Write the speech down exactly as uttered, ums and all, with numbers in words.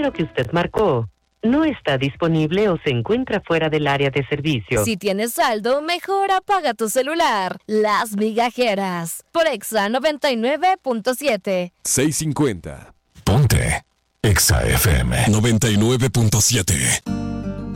número que usted marcó no está disponible o se encuentra fuera del área de servicio. Si tienes saldo, mejor apaga tu celular. Las Migajeras, por Exa noventa y nueve punto siete. seiscientos cincuenta. Ponte Exa F M noventa y nueve punto siete.